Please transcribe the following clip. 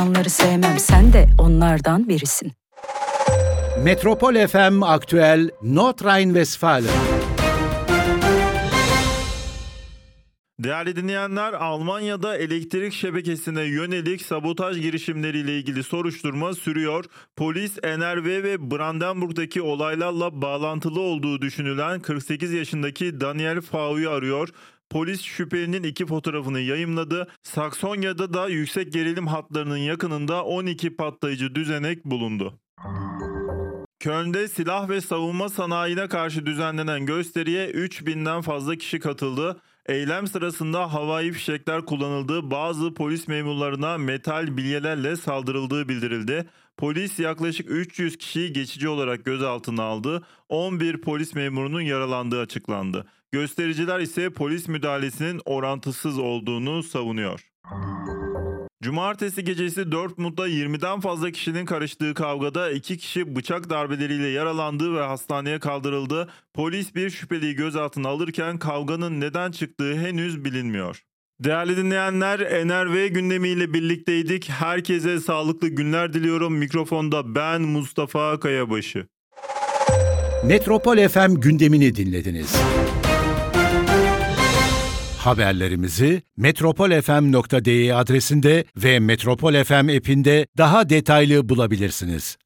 İnsanları sevmem, sen de onlardan birisin. Metropol FM Aktüel Nordrhein-Westfalen. Değerli dinleyenler, Almanya'da elektrik şebekesine yönelik sabotaj girişimleriyle ilgili soruşturma sürüyor. Polis, NRW ve Brandenburg'daki olaylarla bağlantılı olduğu düşünülen 48 yaşındaki Daniel V'yu arıyor. Polis şüphelinin 2 fotoğrafını yayımladı. Saksonya'da da yüksek gerilim hatlarının yakınında 12 patlayıcı düzenek bulundu. Köln'de silah ve savunma sanayine karşı düzenlenen gösteriye 3000'den fazla kişi katıldı. Eylem sırasında havai fişekler kullanıldığı, bazı polis memurlarına metal bilyelerle saldırıldığı bildirildi. Polis yaklaşık 300 kişiyi geçici olarak gözaltına aldı. 11 polis memurunun yaralandığı açıklandı. Göstericiler ise polis müdahalesinin orantısız olduğunu savunuyor. Cumartesi gecesi Dortmund'da 20'den fazla kişinin karıştığı kavgada 2 kişi bıçak darbeleriyle yaralandı ve hastaneye kaldırıldı. Polis bir şüpheliyi gözaltına alırken kavganın neden çıktığı henüz bilinmiyor. Değerli dinleyenler, NRW gündemiyle birlikteydik. Herkese sağlıklı günler diliyorum. Mikrofonda ben Mustafa Kayabaşı. Metropol FM gündemini dinlediniz. Haberlerimizi metropolfm.de adresinde ve Metropol FM app'inde daha detaylı bulabilirsiniz.